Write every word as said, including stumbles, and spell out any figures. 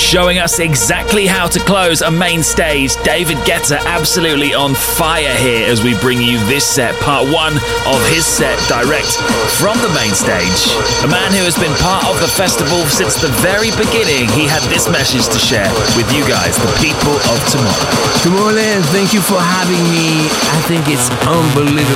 Showing us exactly how to close a main stage, David Guetta absolutely on fire here as we bring you this set, part one of his set direct from the main stage. A man who has been part of the festival since the very beginning. He had this message to share with you guys, the people of tomorrow. Tomorrowland, thank you for having me. I think it's unbelievable